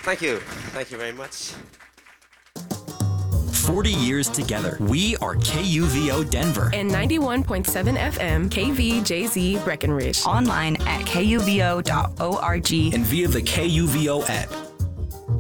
Thank you. Thank you very much. 40 years together. We are KUVO Denver. And 91.7 FM KVJZ Breckenridge. Online at kuvo.org. And via the KUVO app.